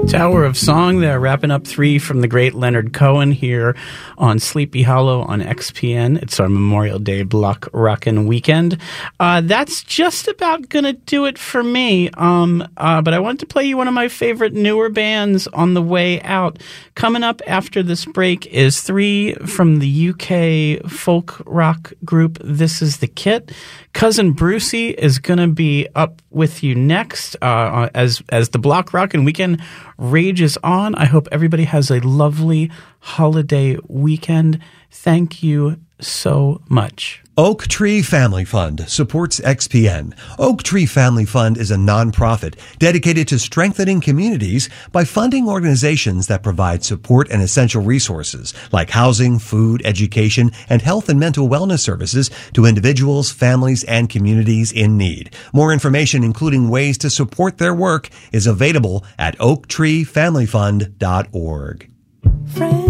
Tower of Song there, wrapping up 3 from the great Leonard Cohen here on Sleepy Hollow on XPN. It's our Memorial Day block rockin' weekend. That's just about gonna do it for me. But I wanted to play you one of my favorite newer bands on the way out. Coming up after this break is 3 from the UK folk rock group This Is the Kit. Cousin Brucey is gonna be up with you next as the block rockin' weekend rages on. I hope everybody has a lovely holiday weekend. Thank you so much. Oak Tree Family Fund supports XPN. Oak Tree Family Fund is a nonprofit dedicated to strengthening communities by funding organizations that provide support and essential resources like housing, food, education, and health and mental wellness services to individuals, families, and communities in need. More information, including ways to support their work, is available at oaktreefamilyfund.org.